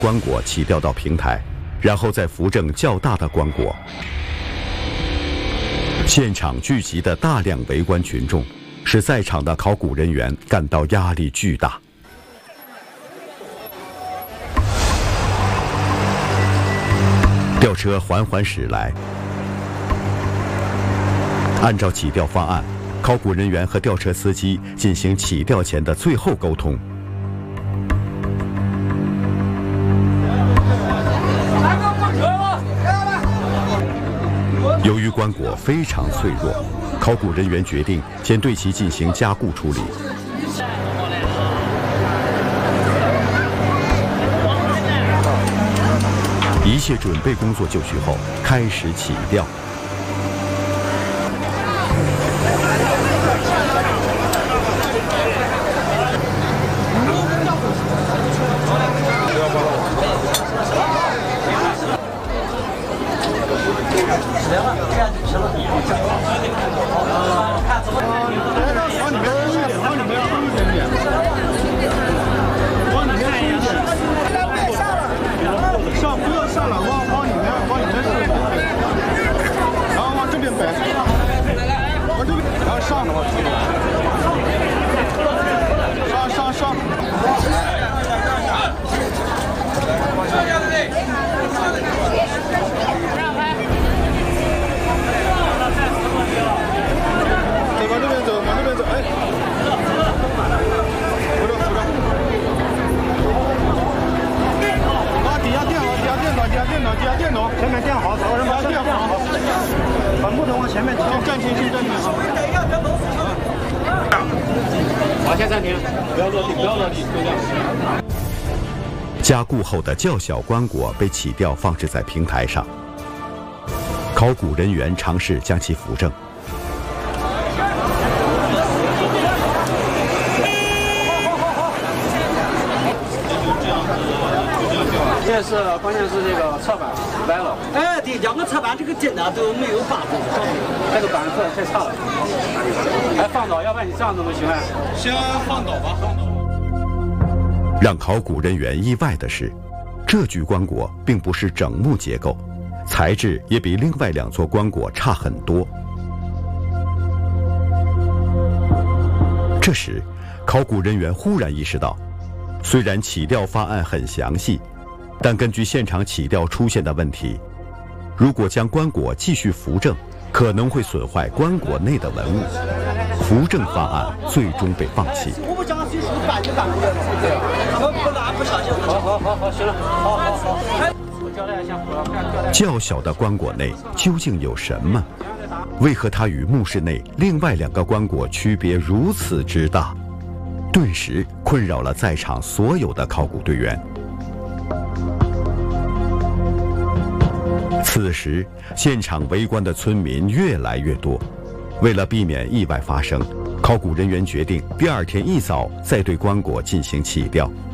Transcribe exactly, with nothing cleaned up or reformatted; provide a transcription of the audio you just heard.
棺椁起吊到平台，然后再扶正较大的棺椁。现场聚集的大量围观群众，使在场的考古人员感到压力巨大。吊车缓缓驶来，按照起吊方案，考古人员和吊车司机进行起吊前的最后沟通。由于棺椁非常脆弱，考古人员决定先对其进行加固处理。一切准备工作就绪后，开始起吊。 上不要上来，往往里面，往里面走，然后往这边摆，往这边，然后上的话，上上上。对，往这边走，往这边走，哎，扶着扶着。底下垫好，底下垫倒，底下垫倒，底下垫倒，前面垫好，找个人把它垫好，把木头往前面挑，暂停，先暂停啊！ 好，先暂停，不要落地，不要落地，就这样。 加固后的较小棺椁被起吊放置在平台上，考古人员尝试将其扶正。 这是关键是这个侧板歪了。 哎，对，两个侧板这个筋呢都没有把住， 这个板子太差了。还放倒，要不然你这样怎么行啊？ 先放倒吧，放倒。 让考古人员意外的是，这具棺椁并不是整木结构，材质也比另外两座棺椁差很多。这时，考古人员忽然意识到，虽然起吊方案很详细，但根据现场起吊出现的问题，如果将棺椁继续扶正，可能会损坏棺椁内的文物。扶正方案最终被放弃。 我不讲随时搬就搬过来了，我不拿不上去。 好好好好，行了，好好好。我交代一下，我要较小的棺椁内究竟有什么？为何它与墓室内另外两个棺椁区别如此之大？顿时困扰了在场所有的考古队员。此时，现场围观的村民越来越多。为了避免意外发生，考古人员决定第二天一早再对棺椁进行起吊。